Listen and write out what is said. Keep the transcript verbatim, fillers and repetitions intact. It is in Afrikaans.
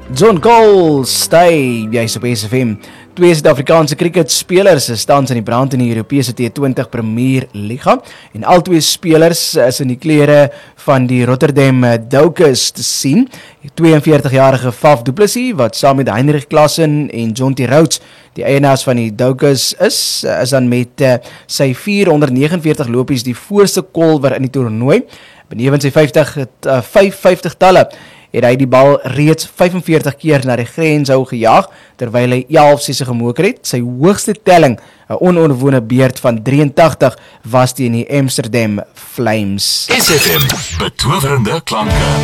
John Cole, stay, jy's op S F M. Twee Suid-Afrikaanse cricketspelers is tans in die brand in die Europese T twintig Premier Liga en al twee spelers is in die klere van die Rotterdam Doukas te sien. Die tweeënveertig-jarige Faf du Plessis, wat saam met Heinrich Klaassen en Jonty Rhodes die eienaars van die Doukas is, is dan met uh, sy vierhonderdnegenenveertig lopies die voorste kolwer in die toernooi. Benewens sy vyftig, uh, vyf vyftig-talle het hy die bal reeds vyfenveertig keer na die grenshou gejaag, terwyl hy elf sesse gemoker het. Sy hoogste telling, 'n onoorwone beurt van drieëntagtig, was teen die Amsterdam Flames. S F M, betowerende klanke.